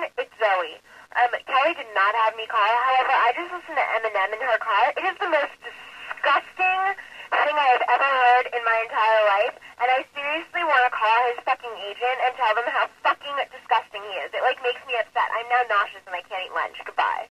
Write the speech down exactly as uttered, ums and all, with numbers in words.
It's Zoe. Um, Kelly did not have me call. However, I just listened to Eminem in her car. It is the most disgusting thing I have ever heard in my entire life, and I seriously want to call his fucking agent and tell them how fucking disgusting he is. It, like, makes me upset. I'm now nauseous and I can't eat lunch. Goodbye.